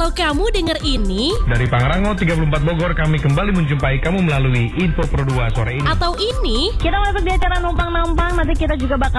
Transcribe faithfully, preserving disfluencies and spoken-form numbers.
Kalau kamu denger ini, dari Pangrango tiga puluh empat Bogor, kami kembali menjumpai kamu melalui Info Pro dua sore ini. atau ini, Kita masuk di acara numpang-numpang, nanti kita juga bakal